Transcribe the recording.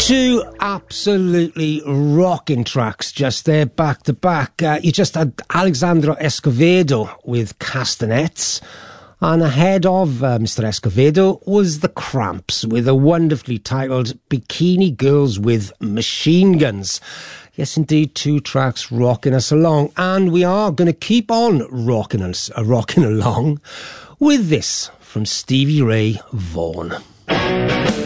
Two absolutely rocking tracks just there, back to back. You just had Alexandra Escovedo with Castanets, and ahead of Mr. Escovedo was The Cramps with a wonderfully titled Bikini Girls with Machine Guns. Yes, indeed, two tracks rocking us along, and we are going to keep on rocking along with this from Stevie Ray Vaughan.